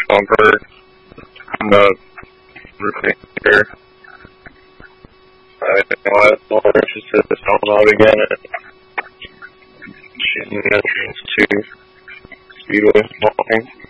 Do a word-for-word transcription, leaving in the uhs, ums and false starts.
bumper. I'm a roofing here. I know I was more interested in selling out again and shooting entrance to Speedway Walking.